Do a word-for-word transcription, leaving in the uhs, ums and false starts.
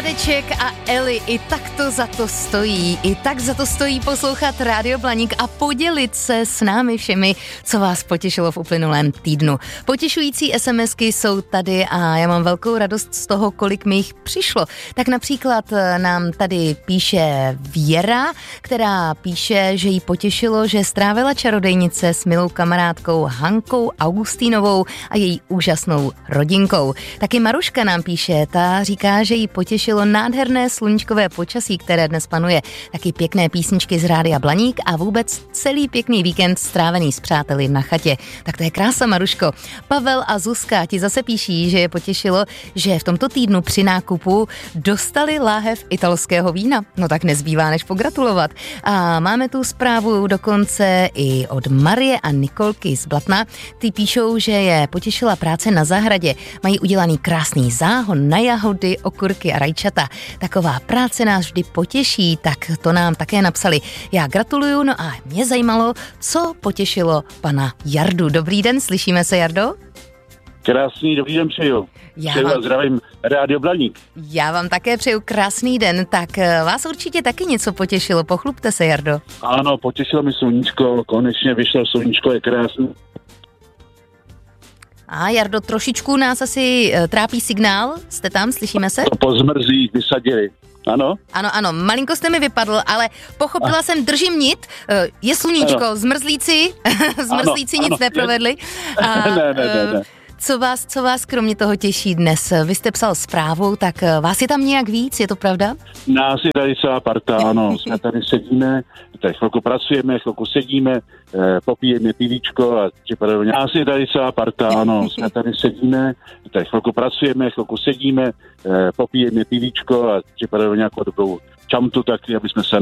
Radeček a Eli, i tak to za to stojí. I tak za to stojí poslouchat Rádio Blaník a podělit se s námi všemi, co vás potěšilo v uplynulém týdnu. Potěšující SMSky jsou tady a já mám velkou radost z toho, kolik mi jich přišlo. Tak například nám tady píše Věra, která píše, že jí potěšilo, že strávila čarodejnice s milou kamarádkou Hankou Augustínovou a její úžasnou rodinkou. Taky Maruška nám píše, ta říká, že jí potěšilo nádherné sluníčkové počasí, které dnes panuje, taky pěkné písničky z Rádia Blaník a vůbec celý pěkný víkend strávený s přáteli na chatě. Tak to je krása, Maruško. Pavel a Zuzka ti zase píší, že je potěšilo, že v tomto týdnu při nákupu dostali láhev italského vína. No tak nezbývá než pogratulovat. A máme tu zprávu dokonce i od Marie a Nikolky z Blatna. Ty píšou, že je potěšila práce na zahradě. Mají udělaný krásný záhon na jahody, okurky a rajčata. Taková práce nás vždy potěší, tak to nám také napsali. Já gratuluju, no a mě zajímalo, co potěšilo pana Jardu. Dobrý den, slyšíme se, Jardo? Krásný dobrý den přeju. Já přeju vám... a zdravím Rádio Blaník. Já vám také přeju krásný den, tak vás určitě taky něco potěšilo. Pochlupte se, Jardo. Ano, potěšilo mi sluníčko, konečně vyšlo sluníčko, je krásný. A Jardo, trošičku nás asi trápí signál, jste tam, slyšíme se? To po zmrzlích vysadili, ano? Ano, ano, malinko jste mi vypadl, ale pochopila a... jsem, držím nit, je sluníčko, ano. Zmrzlíci, zmrzlíci ano, nic ano, neprovedli. A, ne, ne, ne, ne. Co vás, co vás kromě toho těší dnes? Vy jste psal zprávu, tak vás je tam nějak víc, je to pravda? Nás je tady celá parta, ano, jsme tady sedíme, tady chvilku pracujeme, chvilku sedíme, eh, popijeme pivíčko a připadá nás je tady celá parta, ano, jsme tady sedíme, tady chvilku pracujeme, chvilku sedíme, eh, popijeme pivíčko a připadá nějakou dobrou čamtu taky, aby jsme se